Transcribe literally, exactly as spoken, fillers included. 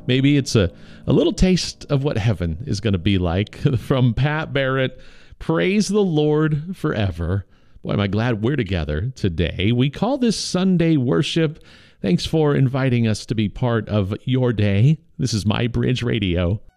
maybe it's a, a little taste of what heaven is going to be like. From Pat Barrett, praise the Lord forever. Boy, am I glad we're together today. We call this Sunday worship. Thanks for inviting us to be part of your day. This is My Bridge Radio.